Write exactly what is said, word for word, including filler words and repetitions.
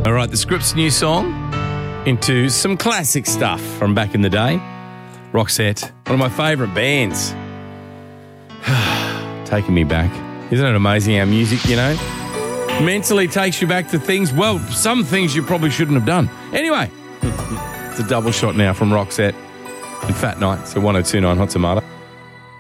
All right, the Scripts new song into some classic stuff from back in the day. Roxette, one of my favourite bands. Taking me back. Isn't it amazing how music, you know, mentally takes you back to things, well, some things you probably shouldn't have done. Anyway, it's a double shot now from Roxette and Fat Night, so one oh two point nine Hot Tomato.